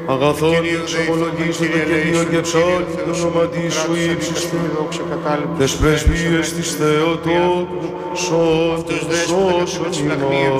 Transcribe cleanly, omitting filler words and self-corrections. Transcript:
αγαθόν εξομολογήσου το Κυρίο και ψάλει το όνοματί σου ύψιστε, τες πρεσβείες της Θεοτόκου, σώσον ημάς.